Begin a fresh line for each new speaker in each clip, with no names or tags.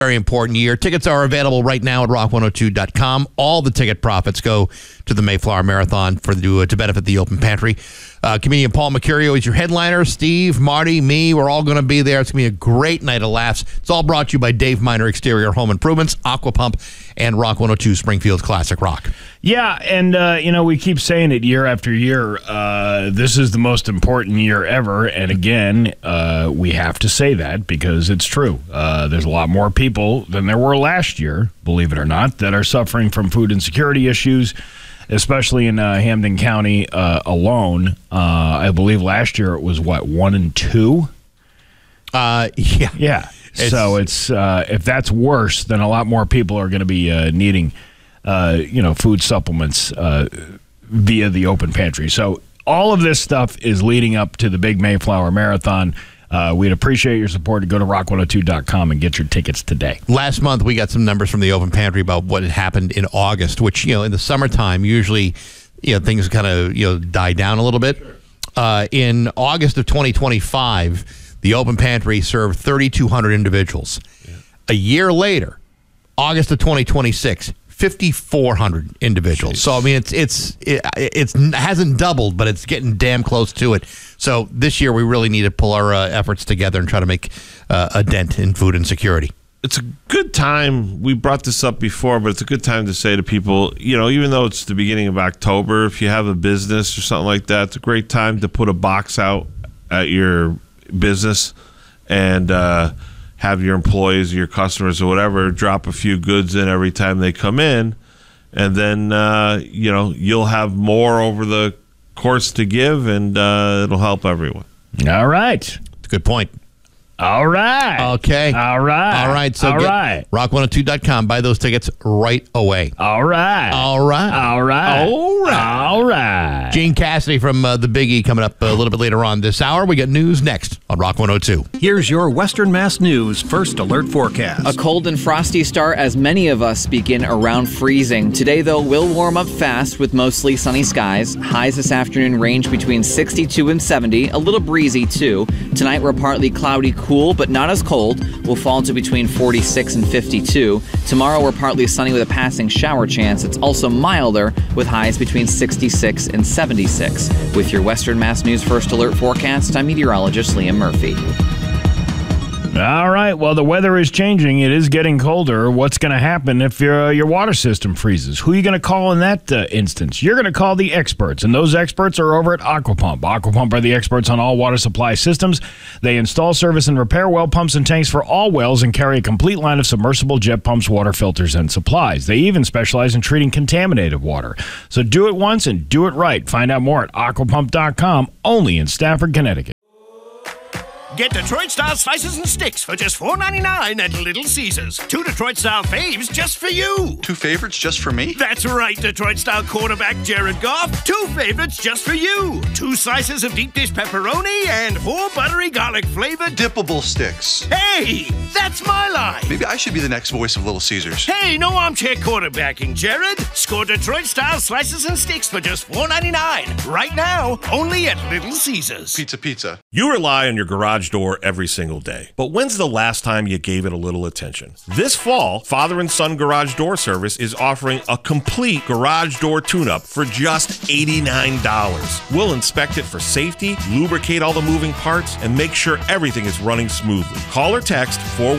Very important year. Tickets are available right now at rock102.com. All the ticket profits go to the Mayflower Marathon to benefit the Open Pantry. Comedian Paul Mercurio is your headliner. Steve, Marty, me, we're all going to be there. It's going to be a great night of laughs. It's all brought to you by Dave Miner Exterior Home Improvements, Aqua Pump, and Rock 102 Springfield's Classic Rock.
Yeah, and we keep saying it year after year. This is the most important year ever, and again, we have to say that because it's true. There's a lot more people than there were last year, believe it or not, that are suffering from food insecurity issues, especially in Hampden County alone. I believe last year it was, 1 and 2? Yeah. So it's if that's worse, then a lot more people are going to be needing food supplements via the Open Pantry. So all of this stuff is leading up to the big Mayflower Marathon. We'd appreciate your support. Go to rock102.com and get your tickets today.
Last month, we got some numbers from the Open Pantry about what had happened in August, which, in the summertime, usually, things kind of, die down a little bit. Sure. In August of 2025, the Open Pantry served 3,200 individuals. Yeah. A year later, August of 2026, 5,400 individuals. Jeez. So, I mean, it hasn't doubled, but it's getting damn close to it. So this year, we really need to pull our efforts together and try to make a dent in food insecurity.
It's a good time. We brought this up before, but it's a good time to say to people, even though it's the beginning of October, if you have a business or something like that, it's a great time to put a box out at your business and have your employees or your customers or whatever drop a few goods in every time they come in, and then you'll have more over the course to give, and it'll help everyone.
All right.
It's a good point.
All right.
Okay.
All right.
All right. So
all right.
Rock102.com. Buy those tickets right away.
All right.
All right.
All right.
All right.
All right.
Gene Cassidy from the Big E coming up a little bit later on this hour. We got news next on Rock 102.
Here's your Western Mass News First Alert forecast.
A cold and frosty start as many of us begin around freezing. Today, though, will warm up fast with mostly sunny skies. Highs this afternoon range between 62 and 70. A little breezy, too. Tonight, we're partly cloudy, cool, but not as cold. We'll fall to between 46 and 52. Tomorrow, we're partly sunny with a passing shower chance. It's also milder with highs between 66 and 76. With your Western Mass News First Alert forecast, I'm meteorologist Liam Murphy.
All right. Well, the weather is changing. It is getting colder. What's going to happen if your water system freezes? Who are you going to call in that instance? You're going to call the experts, and those experts are over at Aqua Pump. Aqua Pump are the experts on all water supply systems. They install, service, and repair well pumps and tanks for all wells and carry a complete line of submersible jet pumps, water filters, and supplies. They even specialize in treating contaminated water. So do it once and do it right. Find out more at aquapump.com, only in Stafford, Connecticut.
Get Detroit-style slices and sticks for just $4.99 at Little Caesars. 2 Detroit-style faves just for you.
2 favorites just for me?
That's right, Detroit-style quarterback Jared Goff. 2 favorites just for you. 2 slices of deep dish pepperoni and 4 buttery garlic-flavored
dippable sticks.
Hey, that's my line.
Maybe I should be the next voice of Little Caesars.
Hey, no armchair quarterbacking, Jared. Score Detroit-style slices and sticks for just $4.99. Right now, only at Little Caesars.
Pizza.
You rely on your garage door every single day. But when's the last time you gave it a little attention? This fall, Father and Son Garage Door Service is offering a complete garage door tune-up for just $89. We'll inspect it for safety, lubricate all the moving parts, and make sure everything is running smoothly. Call or text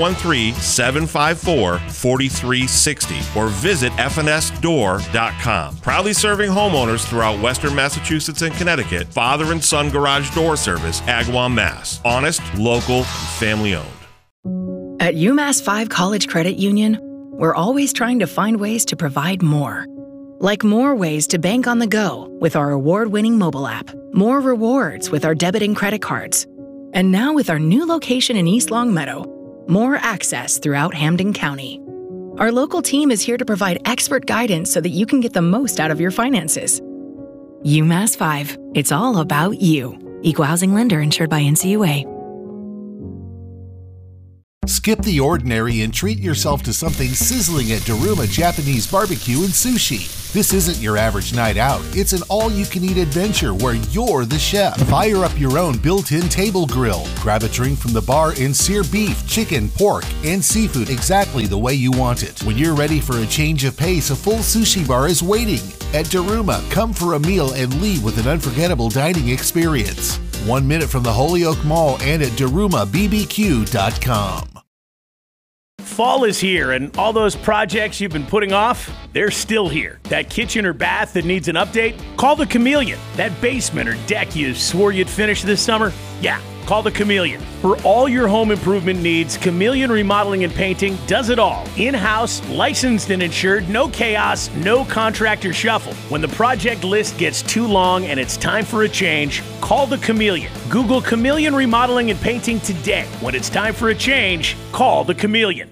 413-754-4360 or visit fnsdoor.com. Proudly serving homeowners throughout Western Massachusetts and Connecticut, Father and Son Garage Door Service, Agawam, Mass. Honest, local, and family owned.
At UMass 5 College Credit Union, we're always trying to find ways to provide more. Like more ways to bank on the go with our award-winning mobile app, more rewards with our debit and credit cards, and now with our new location in East Longmeadow, more access throughout Hampden County. Our local team is here to provide expert guidance so that you can get the most out of your finances. UMass 5, it's all about you. Equal housing lender insured by NCUA.
Skip the ordinary and treat yourself to something sizzling at Daruma Japanese Barbecue and Sushi. This isn't your average night out. It's an all-you-can-eat adventure where you're the chef. Fire up your own built-in table grill. Grab a drink from the bar and sear beef, chicken, pork, and seafood exactly the way you want it. When you're ready for a change of pace, a full sushi bar is waiting. At Daruma, come for a meal and leave with an unforgettable dining experience. 1 minute from the Holyoke Mall and at DarumaBBQ.com.
Fall is here, and all those projects you've been putting off, they're still here. That kitchen or bath that needs an update? Call the Chameleon. That basement or deck you swore you'd finish this summer? Yeah, call the Chameleon. For all your home improvement needs, Chameleon Remodeling and Painting does it all. In-house, licensed and insured, no chaos, no contractor shuffle. When the project list gets too long and it's time for a change, call the Chameleon. Google Chameleon Remodeling and Painting today. When it's time for a change, call the Chameleon.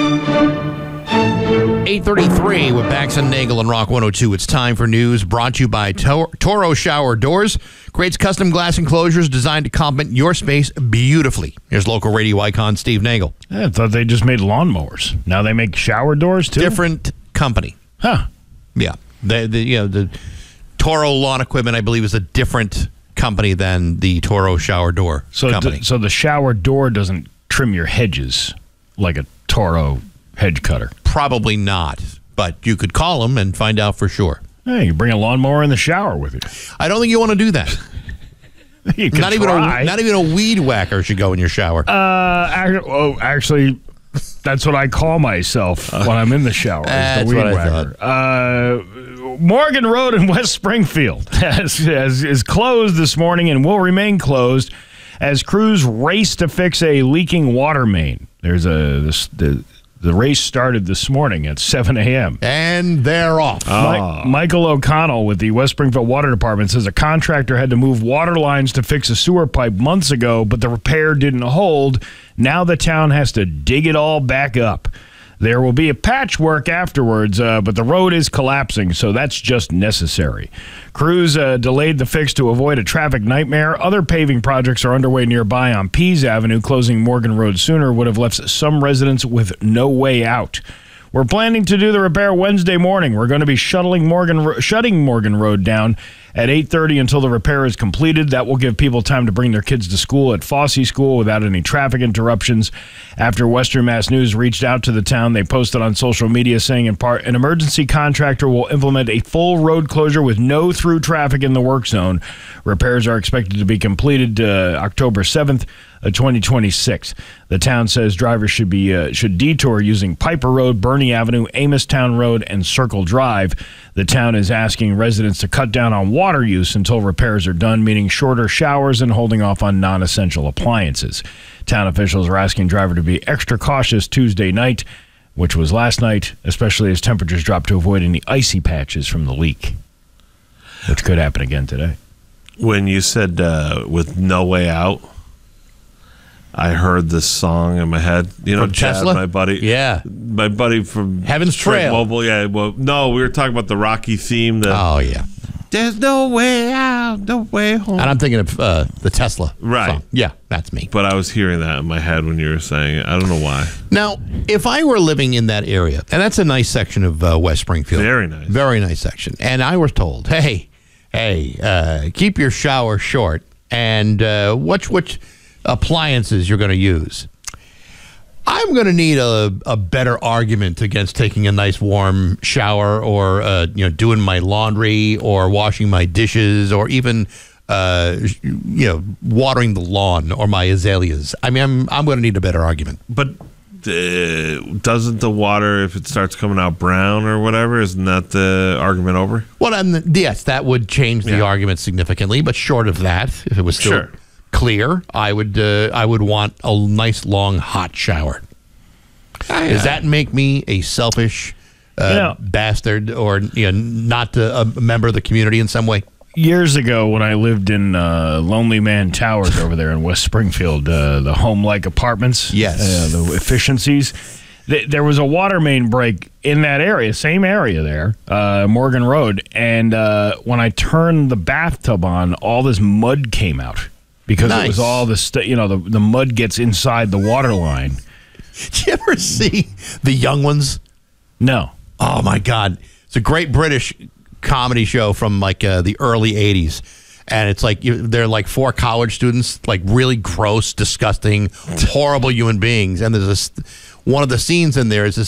8:33 with Bax and Nagel and Rock 102. It's time for news brought to you by Toro Shower Doors. Creates custom glass enclosures designed to complement your space beautifully. Here's local radio icon Steve Nagel.
I thought they just made lawnmowers. Now they make shower doors too?
Different company.
Huh.
Yeah. The Toro Lawn Equipment, I believe, is a different company than the Toro Shower Door company.
So the shower door doesn't trim your hedges like a Toro hedge cutter?
Probably not, but you could call them and find out for sure.
Hey, you bring a lawnmower in the shower with you.
I don't think you want to do that.
You can
not even a weed whacker should go in your shower.
Actually, that's what I call myself when I'm in the shower.
That's
the weed
what
whacker.
I
thought. Morgan Road in West Springfield is closed this morning and will remain closed as crews race to fix a leaking water main. There's the race started this morning at 7 a.m.
And they're off.
Michael O'Connell with the West Springfield Water Department says a contractor had to move water lines to fix a sewer pipe months ago, but the repair didn't hold. Now the town has to dig it all back up. There will be a patchwork afterwards, but the road is collapsing, so that's just necessary. Crews delayed the fix to avoid a traffic nightmare. Other paving projects are underway nearby on Pease Avenue. Closing Morgan Road sooner would have left some residents with no way out. We're planning to do the repair Wednesday morning. We're going to be shutting Morgan Road down at 8:30 until the repair is completed. That will give people time to bring their kids to school at Fossey School without any traffic interruptions. After Western Mass News reached out to the town, they posted on social media saying in part, an emergency contractor will implement a full road closure with no through traffic in the work zone. Repairs are expected to be completed October 7th. 2026. The town says drivers should detour using Piper Road, Bernie Avenue, Amostown Road, and Circle Drive. The town is asking residents to cut down on water use until repairs are done, meaning shorter showers and holding off on non-essential appliances. Town officials are asking drivers to be extra cautious Tuesday night, which was last night, especially as temperatures drop, to avoid any icy patches from the leak, which could happen again today.
When you said with no way out, I heard this song in my head. You know,
from
Chad,
Tesla?
my buddy.
Yeah.
My buddy from
Heaven's Trail.
Mobile. Yeah. Well, no, we were talking about the Rocky theme.
Oh, yeah.
There's no way out, no way home.
And I'm thinking of the Tesla song. Yeah, that's me.
But I was hearing that in my head when you were saying it. I don't know why.
Now, if I were living in that area, and that's a nice section of West Springfield.
Very nice.
Very nice section. And I was told, hey, keep your shower short and watch which appliances you're going to use. I'm going to need a better argument against taking a nice warm shower or doing my laundry or washing my dishes or even watering the lawn or my azaleas. I mean, I'm going to need a better argument.
But doesn't the water, if it starts coming out brown or whatever, isn't that the argument over?
Well, yes, that would change the argument significantly. But short of that, if it was still clear, I would want a nice long hot shower. Does that make me a selfish bastard or not a member of the community in some way?
Years ago, when I lived in Lonely Man Towers over there in West Springfield, the home-like apartments, the efficiencies, there was a water main break in that area, same area there, Morgan Road, and when I turned the bathtub on, all this mud came out because it was all the mud gets inside the water line.
Did you ever see The Young Ones?
No.
Oh, my God. It's a great British comedy show from like the early 80s. And it's like they're like 4 college students, like really gross, disgusting, horrible human beings. And there's one of the scenes in there is this